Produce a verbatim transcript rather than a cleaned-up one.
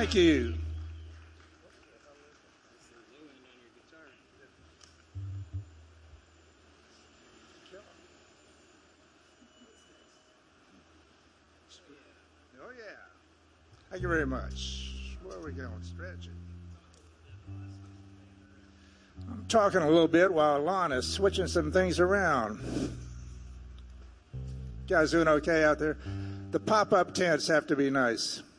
Thank you. Oh, yeah. Thank you very much. Where are we going? Stretching. I'm talking a little bit while Lon is switching some things around. You guys doing okay out there? The pop-up tents have to be nice.